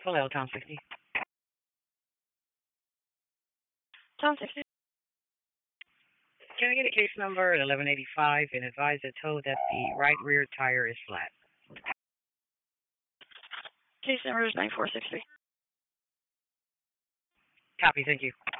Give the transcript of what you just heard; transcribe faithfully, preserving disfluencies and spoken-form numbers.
Hello, Tom sixty. Tom sixty. Can I get a case number at eleven eighty-five and advise the tow that the right rear tire is flat? Case number is nine four six three. Copy, thank you.